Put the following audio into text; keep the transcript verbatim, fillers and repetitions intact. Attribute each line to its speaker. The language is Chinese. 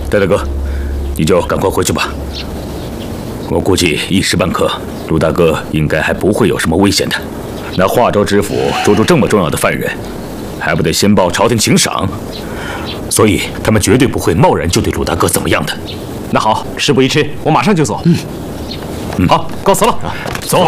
Speaker 1: 戴大哥，你就赶快回去吧。我估计一时半刻，陆大哥应该还不会有什么危险的。那华州知府捉住这么重要的犯人，还不得先报朝廷请赏？所以他们绝对不会贸然就对陆大哥怎么样的。
Speaker 2: 那好，事不宜迟，我马上就走。嗯，嗯好，告辞了。走。